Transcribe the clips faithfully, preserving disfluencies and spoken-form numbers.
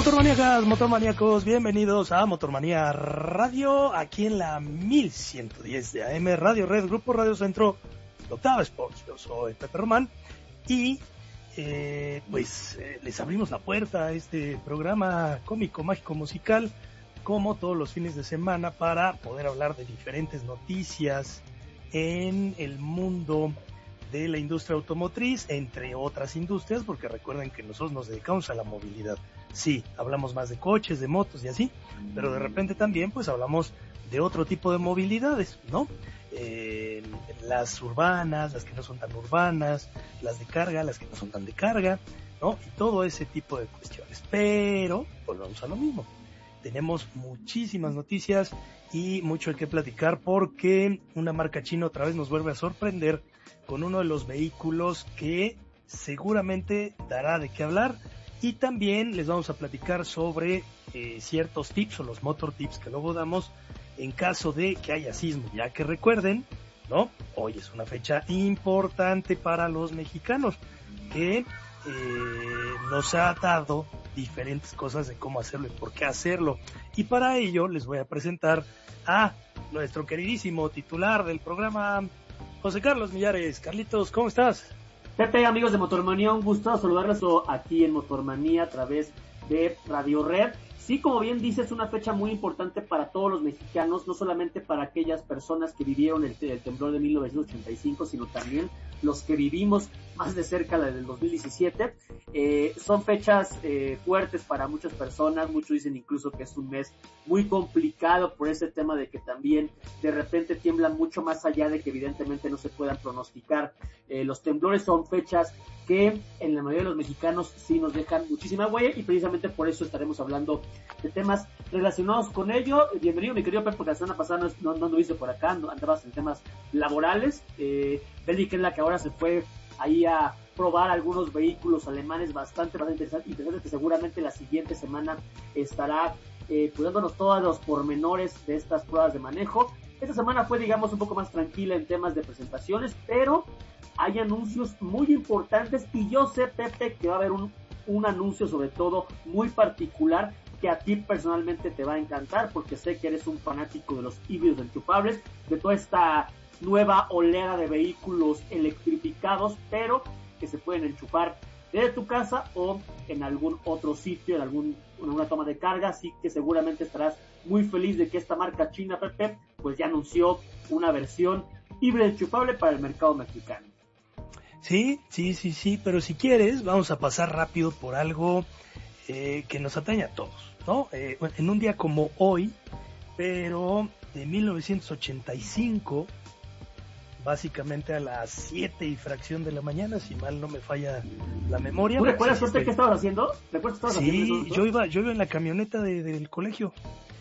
Motormaníacas, motormaníacos, bienvenidos a Motormanía Radio, aquí en la mil ciento diez de A M, Radio Red, Grupo Radio Centro, Octava Sports. Yo soy Pepe Román y eh, pues eh, les abrimos la puerta a este programa cómico, mágico, musical, como todos los fines de semana, para poder hablar de diferentes noticias en el mundo de la industria automotriz, entre otras industrias, porque recuerden que nosotros nos dedicamos a la movilidad. Sí, hablamos más de coches, de motos y así, pero de repente también pues hablamos de otro tipo de movilidades, ¿no? Eh, las urbanas, las que no son tan urbanas, las de carga, las que no son tan de carga, ¿no? Y todo ese tipo de cuestiones. Pero volvamos a lo mismo. Tenemos muchísimas noticias y mucho que platicar, porque una marca china otra vez nos vuelve a sorprender con uno de los vehículos que seguramente dará de qué hablar. Y también les vamos a platicar sobre eh, ciertos tips o los motor tips que luego damos en caso de que haya sismo, ya que recuerden, ¿no? Hoy es una fecha importante para los mexicanos que eh, nos ha dado diferentes cosas de cómo hacerlo y por qué hacerlo. Y para ello les voy a presentar a nuestro queridísimo titular del programa, José Carlos Millares. Carlitos, ¿cómo estás? Pepe, amigos de Motormanía, un gusto saludarles aquí en Motormanía a través de Radio Red. Sí, como bien dices, es una fecha muy importante para todos los mexicanos, no solamente para aquellas personas que vivieron el, el temblor de mil novecientos ochenta y cinco, sino también los que vivimos más de cerca la del dos mil diecisiete. Eh, son fechas eh, fuertes para muchas personas, muchos dicen incluso que es un mes muy complicado por ese tema de que también de repente tiemblan mucho más allá de que evidentemente no se puedan pronosticar. Eh, los temblores son fechas que en la mayoría de los mexicanos sí nos dejan muchísima huella, y precisamente por eso estaremos hablando de temas relacionados con ello. Bienvenido, mi querido Pepe, porque la semana pasada no, no, no anduviste por acá, no, andabas en temas laborales. Eh, Beli, que es la que ahora se fue ahí a probar algunos vehículos alemanes bastante, bastante interesantes, interesantes que seguramente la siguiente semana estará eh, cuidándonos todos los pormenores de estas pruebas de manejo. Esta semana fue, digamos, un poco más tranquila en temas de presentaciones, pero hay anuncios muy importantes, y yo sé, Pepe, que va a haber un, un anuncio sobre todo muy particular que a ti personalmente te va a encantar, porque sé que eres un fanático de los híbridos enchufables, de toda esta nueva oleada de vehículos electrificados, pero que se pueden enchufar desde tu casa o en algún otro sitio, en algún en una toma de carga. Así que seguramente estarás muy feliz de que esta marca china, Pepe, pues ya anunció una versión híbrida enchufable para el mercado mexicano. Sí, sí, sí, sí, pero si quieres vamos a pasar rápido por algo eh, que nos atañe a todos, ¿no? Eh, en un día como hoy, pero de mil novecientos ochenta y cinco, básicamente a las siete y fracción de la mañana, si mal no me falla la memoria. ¿Tú recuerdas usted este... qué estabas haciendo? ¿Recuerdas qué estabas sí, haciendo? Sí, yo iba, yo iba en la camioneta de, del colegio.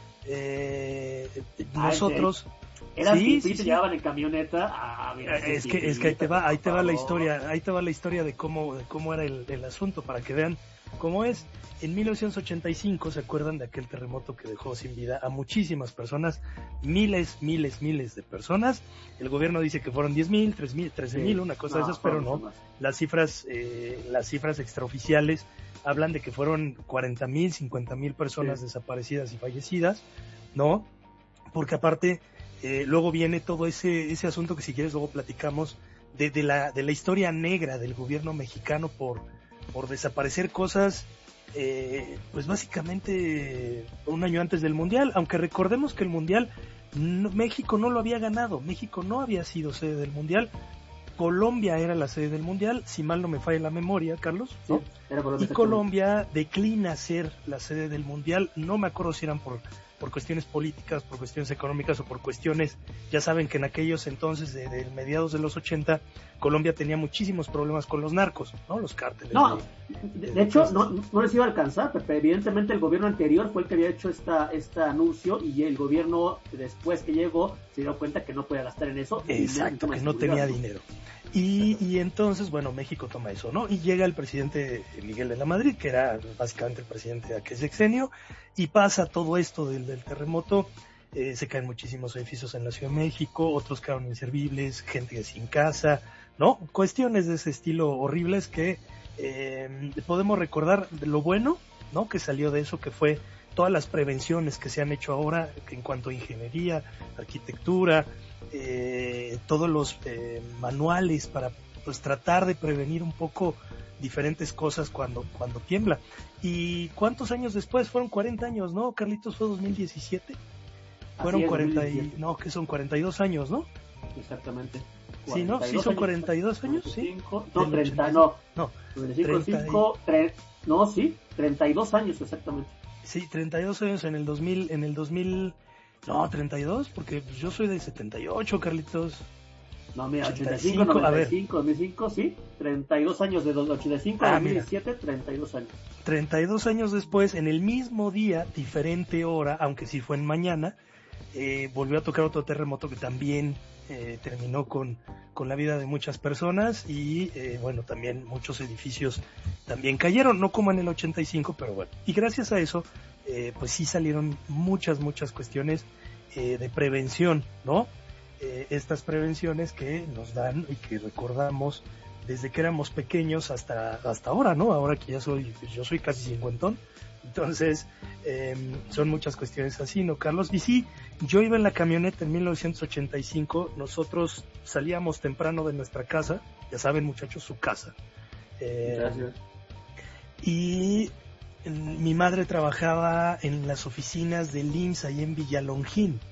Eh, nosotros... Eran sí, sí, sí, te sí. llevaban en camioneta. Ah, mira, es que es que ahí te va, ahí te va la historia, ahí te va la historia de cómo de cómo era el, el asunto, para que vean cómo es. En mil novecientos ochenta y cinco, ¿se acuerdan de aquel terremoto que dejó sin vida a muchísimas personas? Miles, miles, miles de personas. El gobierno dice que fueron diez mil, tres mil, trece mil, sí, una cosa no, de esas, pero no. Más. Las cifras, eh, las cifras extraoficiales hablan de que fueron cuarenta mil, cincuenta mil personas sí. desaparecidas y fallecidas, ¿no? Porque aparte Eh, luego viene todo ese ese asunto que si quieres luego platicamos de, de la de la historia negra del gobierno mexicano por por desaparecer cosas, eh, pues básicamente un año antes del mundial, aunque recordemos que el mundial no, México no lo había ganado, México no había sido sede del mundial, Colombia era la sede del mundial, si mal no me falla la memoria, Carlos, ¿no? Sí, era Colombia, y Colombia declina ser la sede del mundial, no me acuerdo si eran por por cuestiones políticas, por cuestiones económicas o por cuestiones, ya saben que en aquellos entonces de, de mediados de los ochenta, Colombia tenía muchísimos problemas con los narcos, ¿no? Los cárteles. No, de, de, de hecho, no, no les iba a alcanzar, Pepe. Evidentemente el gobierno anterior fue el que había hecho esta, este anuncio, y el gobierno después que llegó se dio cuenta que no podía gastar en eso. Exacto, que no tenía dinero. Y, y entonces, bueno, México toma eso, ¿no? Y llega el presidente Miguel de la Madrid, que era básicamente el presidente de aquel sexenio, y pasa todo esto del, del terremoto. Eh, se caen muchísimos edificios en la Ciudad de México, otros quedaron inservibles, gente sin casa, ¿no? Cuestiones de ese estilo horribles que eh, podemos recordar. Lo bueno ¿no? Que salió de eso, que fue todas las prevenciones que se han hecho ahora en cuanto a ingeniería, arquitectura, eh, todos los eh, manuales para pues tratar de prevenir un poco diferentes cosas cuando cuando tiembla. ¿Y cuántos años después? Fueron cuarenta años, ¿no? Carlitos, fue dos mil diecisiete. Fueron es, cuarenta y, no, que son cuarenta y dos años, ¿no? Exactamente. Sí, ¿no? Sí, son cuarenta y dos años, sí. No, treinta, no. No, treinta y cinco, tre, no, sí, treinta y dos años exactamente. Sí, treinta y dos años en el dos mil, en el dos mil, no, treinta y dos, porque pues, yo soy de setenta y ocho, Carlitos. No, mira, ochenta y cinco, noventa y cinco, dos mil cinco, sí, treinta y dos años de ochenta y cinco a ah, dos mil diecisiete, mira. treinta y dos años. treinta y dos años después, en el mismo día, diferente hora, aunque sí fue en mañana, eh, volvió a tocar otro terremoto que también eh, terminó con, con la vida de muchas personas y, eh, bueno, también muchos edificios también cayeron, no como en el ochenta y cinco, pero bueno. Y gracias a eso, eh, pues sí salieron muchas, muchas cuestiones eh, de prevención, ¿no? Eh, estas prevenciones que nos dan y que recordamos desde que éramos pequeños hasta hasta ahora, ¿no? Ahora que ya soy, yo soy casi cincuentón, entonces eh, son muchas cuestiones así, ¿no, Carlos? Y sí, yo iba en la camioneta en mil novecientos ochenta y cinco, nosotros salíamos temprano de nuestra casa, ya saben muchachos, su casa. Eh, Gracias. Y mi madre trabajaba en las oficinas del I M S S ahí en Villalongín.